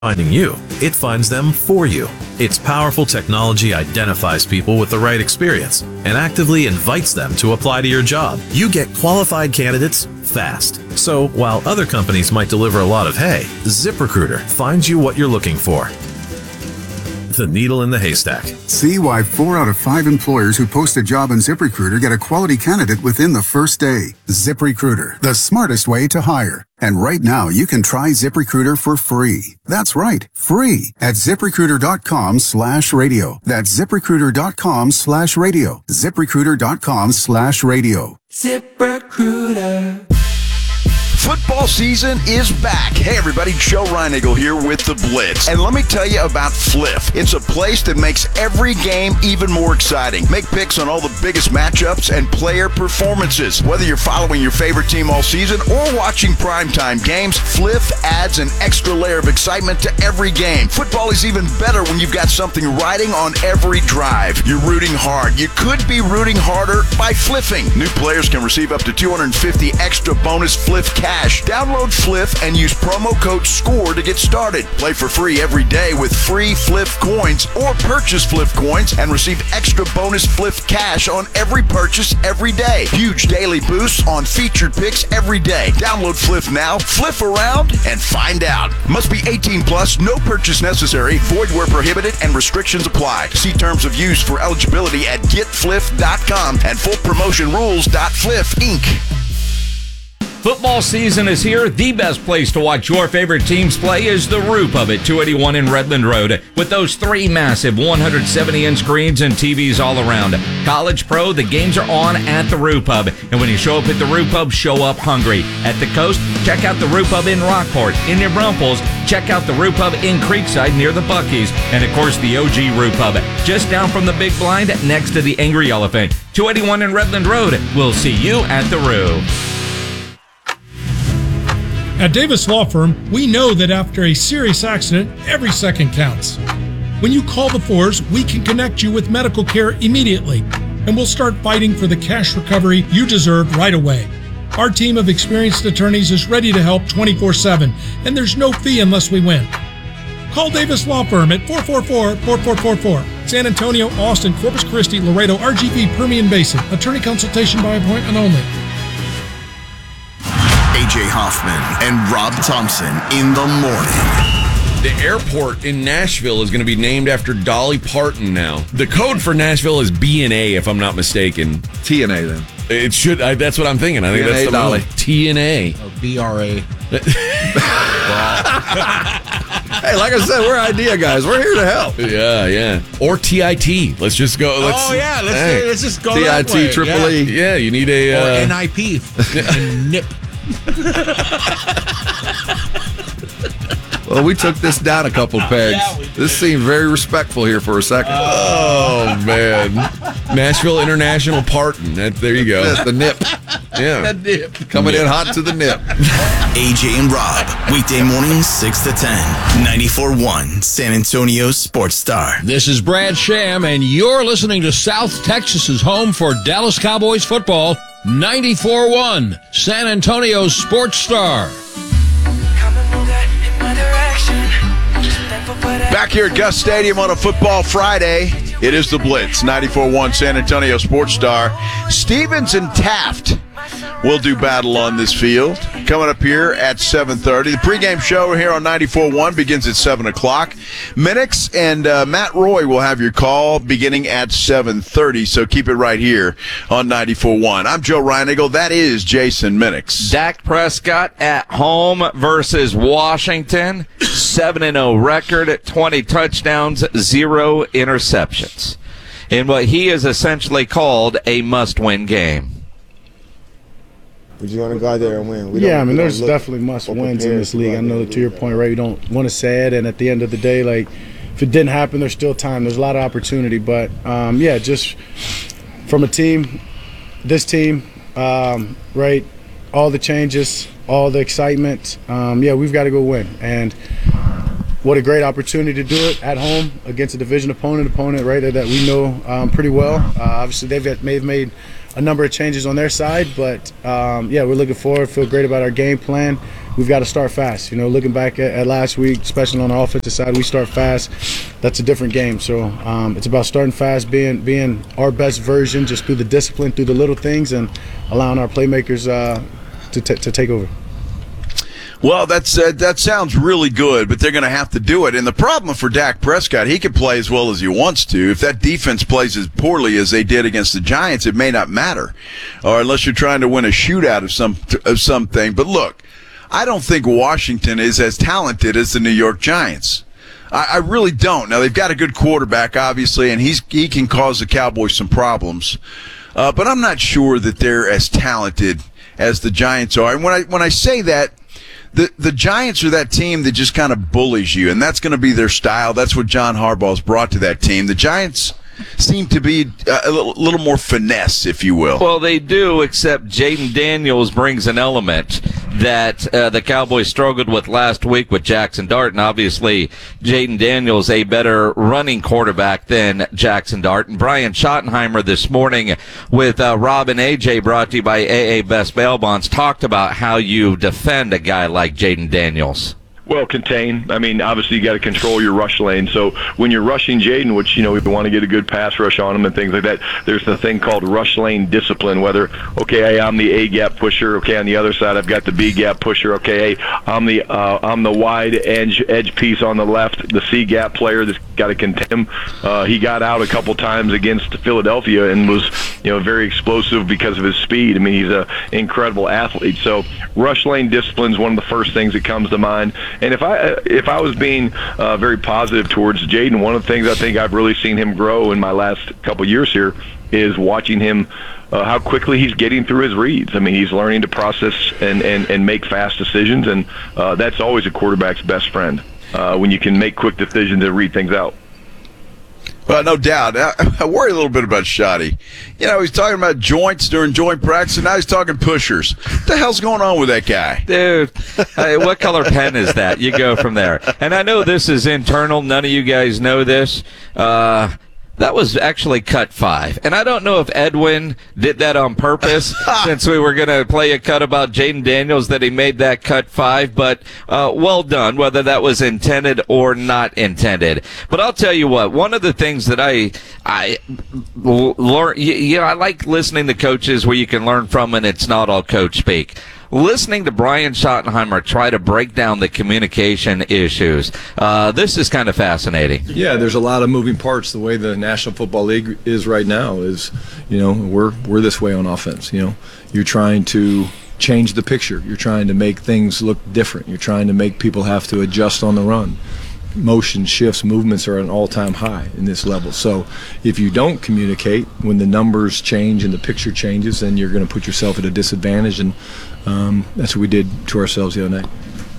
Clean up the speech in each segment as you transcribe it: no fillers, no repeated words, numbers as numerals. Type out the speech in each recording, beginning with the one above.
finding you, it finds them for you. Its powerful technology identifies people with the right experience and actively invites them to apply to your job. You get qualified candidates fast. So while other companies might deliver a lot of hay, ZipRecruiter finds you what you're looking for. The needle in the haystack. See why 4 out of 5 employers who post a job on ZipRecruiter get a quality candidate within the first day. ZipRecruiter, the smartest way to hire. And right now, you can try ZipRecruiter for free. That's right, free at ZipRecruiter.com/radio. That's ZipRecruiter.com/radio. ZipRecruiter.com/radio. ZipRecruiter. Football season is back. Hey everybody, Joe Reinigle here with The Blitz. And let me tell you about Fliff. It's a place that makes every game even more exciting. Make picks on all the biggest matchups and player performances. Whether you're following your favorite team all season or watching primetime games, Fliff adds an extra layer of excitement to every game. Football is even better when you've got something riding on every drive. You're rooting hard. You could be rooting harder by fliffing. New players can receive up to $250 extra bonus Fliff cash. Download Fliff and use promo code SCORE to get started. Play for free every day with free Fliff coins, or purchase Fliff coins and receive extra bonus Fliff cash on every purchase every day. Huge daily boosts on featured picks every day. Download Fliff now, fliff around, and find out. Must be 18 plus, no purchase necessary, void where prohibited, and restrictions apply. See terms of use for eligibility at getfliff.com and fullpromotionrules.fliff.inc. Football season is here. The best place to watch your favorite teams play is the Roo Pub at 281 in Redland Road. With those 3 massive 170-inch screens and TVs all around. College, pro, the games are on at the Roo Pub. And when you show up at the Roo Pub, show up hungry. At the coast, check out the Roo Pub in Rockport. In New Braunfels, check out the Roo Pub in Creekside near the Buc-ee's. And of course, the OG Roo Pub, just down from the Big Blind next to the Angry Elephant. 281 in Redland Road. We'll see you at the Roo. At Davis Law Firm, we know that after a serious accident, every second counts. When you call the Fours, we can connect you with medical care immediately, and we'll start fighting for the cash recovery you deserve right away. Our team of experienced attorneys is ready to help 24/7, and there's no fee unless we win. Call Davis Law Firm at 444-4444. San Antonio, Austin, Corpus Christi, Laredo, RGV, Permian Basin. Attorney consultation by appointment only. AJ Hoffman and Rob Thompson in the morning. The airport in Nashville is going to be named after Dolly Parton now. The code for Nashville is B&A, if I'm not mistaken. TNA then. It should. That's what I'm thinking. I think TNA, that's the Dolly. TNA. Or BRA. Hey, like I said, we're idea guys. We're here to help. Yeah. Or TIT. Let's just go. Let's just go TIT, that way. Triple E. Yeah, you need a... Or NIP. And NIP. Well, we took this down a couple pegs. This seemed very respectful here for a second. Oh, man. Nashville International Parton. There you go. That's the NIP. Yeah. The NIP. Coming in hot to the NIP. AJ and Rob, weekday mornings 6 to 10. 94.1 San Antonio Sports Star. This is Brad Sham, and you're listening to South Texas's home for Dallas Cowboys football. 94.1 San Antonio Sports Star. Back here at Gus Stadium on a football Friday, it is the Blitz, 94.1 San Antonio Sports Star. Stevens and Taft will do battle on this field. Coming up here at 7:30. The pregame show here on 94.1 begins at 7 o'clock. Minix and Matt Roy will have your call beginning at 7:30, so keep it right here on 94.1. I'm Joe Reinigle. That is Jason Minix. Dak Prescott at home versus Washington. 7-0 record at 20 touchdowns, 0 interceptions. In what he has essentially called a must-win game. We just want to go out there and win. There's definitely must-wins in this league. I know, to your point, right, you don't want to say it, and at the end of the day, like, if it didn't happen, there's still time. There's a lot of opportunity, but, just from a team, this team, right, all the changes, all the excitement, we've got to go win. And what a great opportunity to do it at home against a division opponent, right, that we know pretty well. Obviously, they've made a number of changes on their side, but we're looking forward, feel great about our game plan, we've got to start fast. Looking back at last week, especially on the offensive side, we start fast. That's a different game. So it's about starting fast, being our best version, just through the discipline, through the little things, and allowing our playmakers to take over. Well, that sounds really good, but they're going to have to do it. And the problem for Dak Prescott, he can play as well as he wants to. If that defense plays as poorly as they did against the Giants, it may not matter, or unless you're trying to win a shootout of something. But look, I don't think Washington is as talented as the New York Giants. I really don't. Now, they've got a good quarterback, obviously, and he can cause the Cowboys some problems. But I'm not sure that they're as talented as the Giants are. And when I say that, the Giants are that team that just kind of bullies you, and that's going to be their style. That's what John Harbaugh's brought to that team. The Giants seem to be a little more finesse, if you will. Well, they do, except Jaden Daniels brings an element that the Cowboys struggled with last week with Jackson Dart, and obviously Jaden Daniels a better running quarterback than Jackson Dart. And Brian Schottenheimer this morning with Rob and AJ, brought to you by AA Best Bail Bonds, talked about how you defend a guy like Jaden Daniels. Well, contain. I mean, obviously you got to control your rush lane. So when you're rushing Jaden, which, we want to get a good pass rush on him and things like that, there's a thing called rush lane discipline, whether, okay, I'm the A-gap pusher, okay, on the other side I've got the B-gap pusher, okay, I'm the wide edge piece on the left, the C-gap player that's got to contain him. He got out a couple times against Philadelphia and was, very explosive because of his speed. I mean, he's an incredible athlete. So rush lane discipline is one of the first things that comes to mind. And if I was being very positive towards Jaden, one of the things I think I've really seen him grow in my last couple years here is watching him how quickly he's getting through his reads. I mean, he's learning to process and make fast decisions, and that's always a quarterback's best friend when you can make quick decisions and read things out. Well, no doubt. I worry a little bit about Shotty. He's talking about joints during joint practice, and now he's talking pushers. What the hell's going on with that guy? Dude, what color pen is that? You go from there. And I know this is internal. None of you guys know this. That was actually cut 5. And I don't know if Edwin did that on purpose since we were going to play a cut about Jaden Daniels, that he made that cut 5. But well done, whether that was intended or not intended. But I'll tell you what, one of the things that I learn, I like listening to coaches where you can learn from, and it's not all coach speak. Listening to Brian Schottenheimer try to break down the communication issues, this is kind of fascinating. Yeah, there's a lot of moving parts. The way the National Football League is right now is, we're this way on offense. You're trying to change the picture. You're trying to make things look different. You're trying to make people have to adjust on the run. Motion shifts, movements are at an all-time high in this level. So if you don't communicate when the numbers change and the picture changes, then you're going to put yourself at a disadvantage, and that's what we did to ourselves the other night.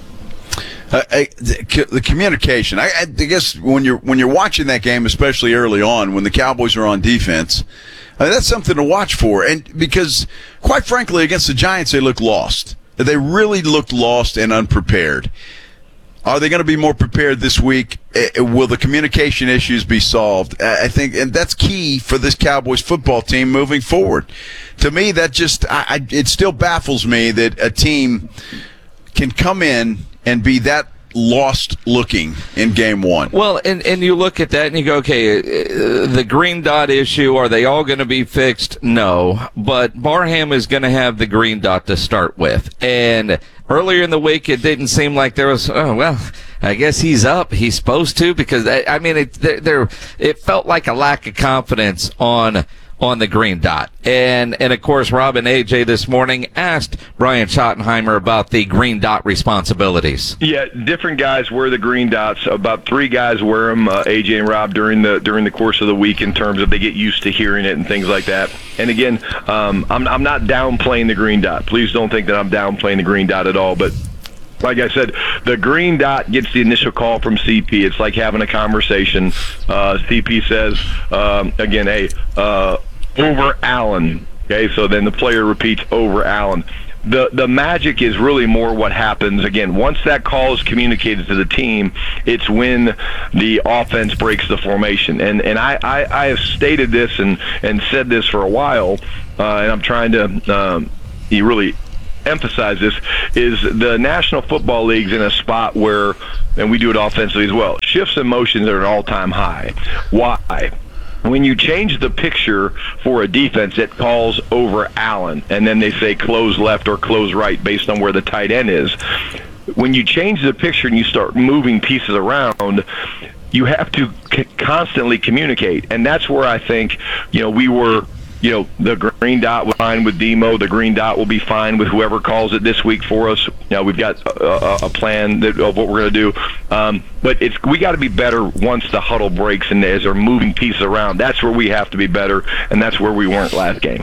The communication. I guess when you're watching that game, especially early on, when the Cowboys are on defense, that's something to watch for. And because, quite frankly, against the Giants, they looked lost. They really looked lost and unprepared. Are they going to be more prepared this week? Will the communication issues be solved? I think, and that's key for this Cowboys football team moving forward. To me, that just it still baffles me that a team can come in and be that lost looking in game one. Well, and you look at that and you go, okay, the green dot issue, are they all going to be fixed? No, but Barham is going to have the green dot to start with. And earlier in the week, it didn't seem like there was, I guess he's up. He's supposed to, because, it felt like a lack of confidence on the green dot. And of course, Rob and AJ this morning asked Brian Schottenheimer about the green dot responsibilities. Yeah, different guys wear the green dots. About 3 guys wear them, AJ and Rob, during the course of the week, in terms of they get used to hearing it and things like that. And again, I'm not downplaying the green dot. Please don't think that I'm downplaying the green dot at all, but like I said, the green dot gets the initial call from CP. It's like having a conversation. CP says, again, hey, over Allen. Okay, so then the player repeats over Allen. The magic is really more what happens, again, once that call is communicated to the team, it's when the offense breaks the formation. And I have stated this and said this for a while, and I'm trying to really emphasize this, is the National Football League's in a spot where, and we do it offensively as well, shifts and motions are at an all-time high. Why? When you change the picture for a defense, it calls over Allen, and then they say close left or close right based on where the tight end is. When you change the picture and you start moving pieces around, you have to constantly communicate, and that's where I think, we were, the green dot was fine with Demo. The green dot will be fine with whoever calls it this week for us. We've got a plan of what we're going to do, but we got to be better once the huddle breaks and as they're moving pieces around. That's where we have to be better, and that's where we weren't last game.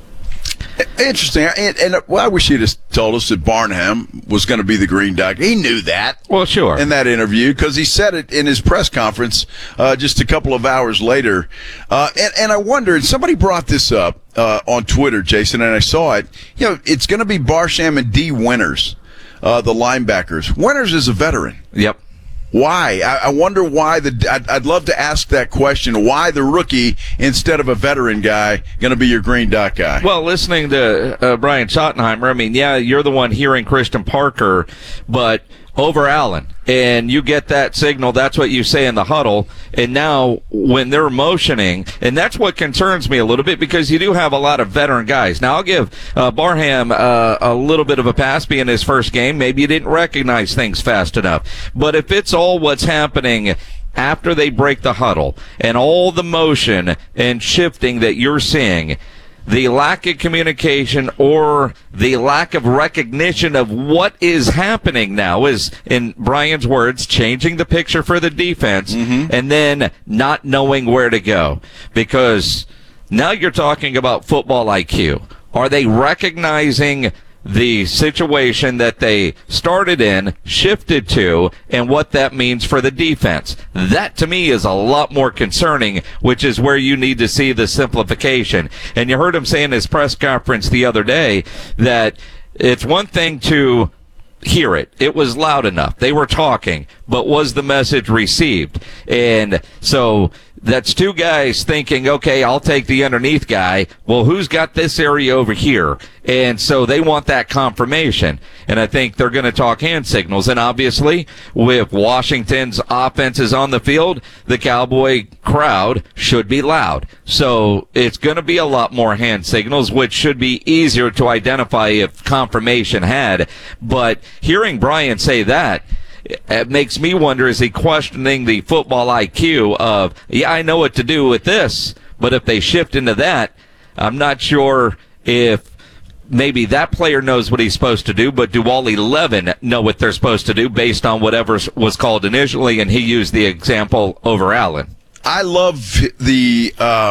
Interesting. And I wish he'd have told us that Barnham was going to be the green dot. He knew that. Well, sure. In that interview, because he said it in his press conference just a couple of hours later. And I wondered, somebody brought this up on Twitter, Jason, and I saw it. It's going to be Barsham and D. Winters, the linebackers. Winters is a veteran. Yep. Why? I wonder why. I'd love to ask that question. Why the rookie instead of a veteran guy going to be your green dot guy? Well, listening to Brian Schottenheimer, I mean, yeah, you're the one hearing Christian Parker, but over Allen, and you get that signal. That's what you say in the huddle. And now when they're motioning, and that's what concerns me a little bit, because you do have a lot of veteran guys. Now I'll give Barham a little bit of a pass, being his first game. Maybe you didn't recognize things fast enough. But if it's all what's happening after they break the huddle and all the motion and shifting that you're seeing, the lack of communication or the lack of recognition of what is happening now is, in Brian's words, changing the picture for the defense, and then not knowing where to go. Because now you're talking about football IQ. Are they recognizing the situation that they started in, shifted to, and what that means for the defense? That, to me, is a lot more concerning, which is where you need to see the simplification. And you heard him say in his press conference the other day that it's one thing to hear it. It was loud enough. They were talking, but was the message received? And so that's two guys thinking, okay, I'll take the underneath guy. Well, who's got this area over here? And so they want that confirmation. And I think they're going to talk hand signals. And obviously, with Washington's offenses on the field, the Cowboy crowd should be loud. So it's going to be a lot more hand signals, which should be easier to identify if confirmation had. But hearing Brian say that, it makes me wonder, is he questioning the football IQ of, yeah, I know what to do with this, but if they shift into that, I'm not sure if maybe that player knows what he's supposed to do, but do all 11 know what they're supposed to do based on whatever was called initially, and he used the example over Allen? I love the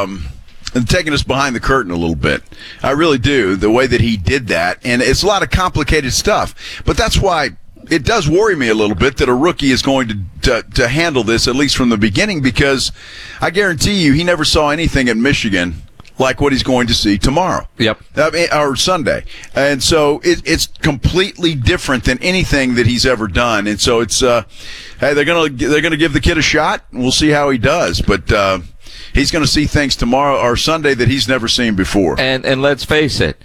taking us behind the curtain a little bit. I really do, the way that he did that, and it's a lot of complicated stuff, but that's why it does worry me a little bit that a rookie is going to handle this, at least from the beginning, because I guarantee you he never saw anything at Michigan like what he's going to see tomorrow. Yep. Or Sunday. And so it's completely different than anything that he's ever done. And so it's hey, they're gonna give the kid a shot, and we'll see how he does. But he's going to see things tomorrow or Sunday that he's never seen before. And let's face it,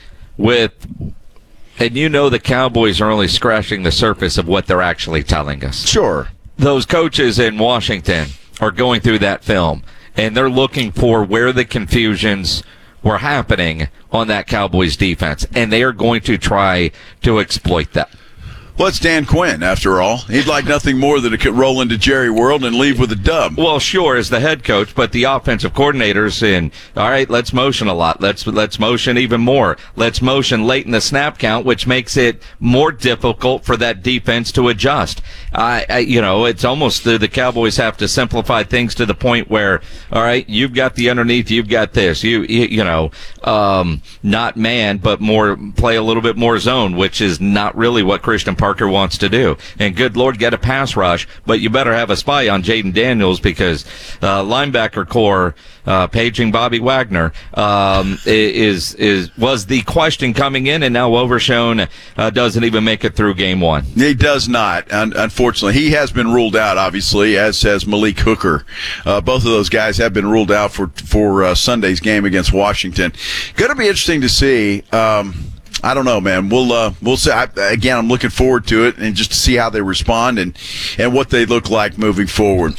and you know the Cowboys are only scratching the surface of what they're actually telling us. Sure. Those coaches in Washington are going through that film, and they're looking for where the confusions were happening on that Cowboys defense, and they are going to try to exploit that. Well, it's Dan Quinn, after all. He'd like nothing more than to roll into Jerry World and leave with a dub. Well, sure, as the head coach, but the offensive coordinators in, all right, let's motion a lot. Let's motion even more. Let's motion late in the snap count, which makes it more difficult for that defense to adjust. It's almost the Cowboys have to simplify things to the point where, all right, you've got the underneath, you've got this. Not man, but more play a little bit more zone, which is not really what Christian Parker wants to do. And good Lord, get a pass rush, but you better have a spy on Jaden Daniels, because linebacker core paging Bobby Wagner was the question coming in, and now Overshone doesn't even make it through game one. He does not, unfortunately. He has been ruled out, obviously, as has Malik Hooker. Both of those guys have been ruled out for Sunday's game against Washington. Going to be interesting to see. I don't know, man. We'll see. Again, I'm looking forward to it and just to see how they respond and what they look like moving forward.